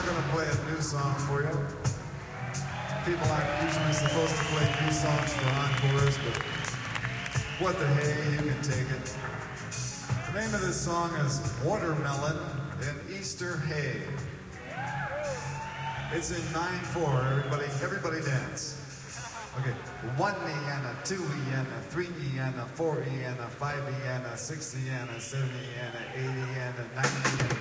gonna play a new song for you. People aren't usually supposed to play new songs for encores, but what the hey, you can take it. The name of this song is Watermelon in Easter Hay. It's in 9/4. Everybody dance. Okay, 1E and a 2E and a 3E and a 4E and a 5E and a 6E and a 7E and a 8E and a 9E and a